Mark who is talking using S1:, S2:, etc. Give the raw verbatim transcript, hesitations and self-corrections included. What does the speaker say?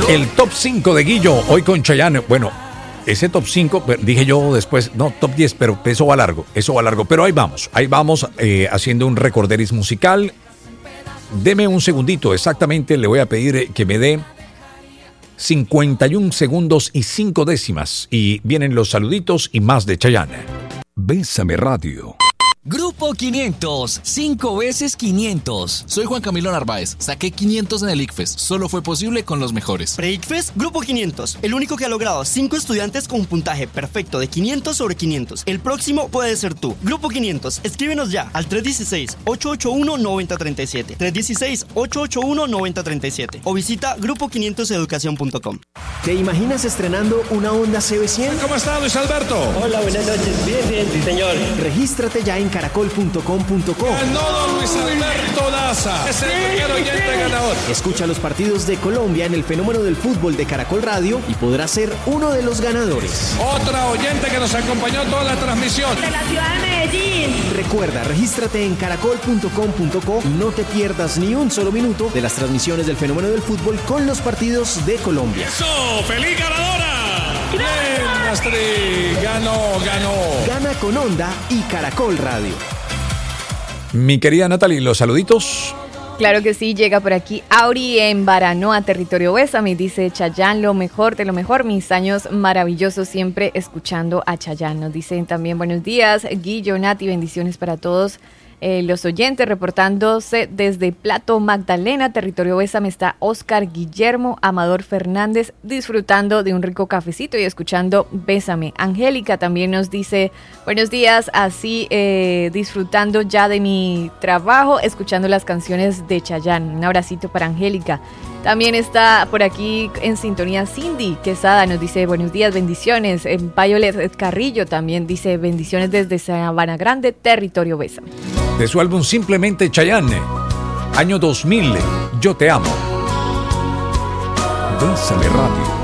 S1: El top cinco de Guillo, hoy con Chayanne. Bueno, ese top cinco, dije yo después, no, top diez, pero eso va largo, eso va largo. Pero ahí vamos, ahí vamos eh, haciendo un recorderis musical. Deme un segundito, exactamente, le voy a pedir que me dé cincuenta y un segundos y cinco décimas. Y vienen los saluditos y más de Chayanne. Bésame Radio.
S2: Grupo quinientos, cinco veces quinientos.
S3: Soy Juan Camilo Narváez, saqué quinientos en el ICFES, solo fue posible con los mejores.
S4: Pre-ICFES, Grupo quinientos, el único que ha logrado cinco estudiantes con un puntaje perfecto de quinientos sobre quinientos. El próximo puede ser tú. Grupo quinientos, escríbenos ya al tres uno seis, ocho ocho uno, nueve cero tres siete, tres uno seis, ocho ocho uno, nueve cero tres siete o visita grupo quinientos educación punto com.
S5: ¿Te imaginas estrenando una Honda C B cien?
S6: ¿Cómo está, Luis Alberto?
S7: Hola, buenas noches. Bien, bien, sí, señor.
S5: Regístrate ya en caracol punto com punto co.
S6: Ganó don Luis Alberto Daza. Es el primer oyente ganador.
S5: Escucha los partidos de Colombia en el fenómeno del fútbol de Caracol Radio y podrás ser uno de los ganadores.
S6: Otra oyente que nos acompañó toda la transmisión.
S8: De la ciudad de Medellín.
S5: Recuerda, regístrate en caracol punto com punto co y no te pierdas ni un solo minuto de las transmisiones del fenómeno del fútbol con los partidos de Colombia.
S6: ¡Eso! ¡Feliz ganadora! ¡Bien, Astrid! ¡Ganó, ganó!
S5: Gana con Honda y Caracol Radio.
S1: Mi querida Natalie, los saluditos.
S9: Claro que sí, llega por aquí Auri en Baranoa, territorio Bésame, dice Chayanne, lo mejor de lo mejor, mis años maravillosos siempre escuchando a Chayanne. Nos dicen también buenos días, Guillo, Nati, bendiciones para todos. Eh, los oyentes reportándose desde Plato Magdalena, territorio Bésame, está Oscar Guillermo Amador Fernández disfrutando de un rico cafecito y escuchando Bésame. Angélica también nos dice buenos días, así eh, disfrutando ya de mi trabajo, escuchando las canciones de Chayanne. Un abracito para Angélica. También está por aquí en sintonía Cindy Quesada, nos dice buenos días, bendiciones. Violet Carrillo también dice bendiciones desde Sabana Grande, territorio Bésame.
S1: De su álbum Simplemente Chayanne, año dos mil, Yo Te Amo. Bésame Radio.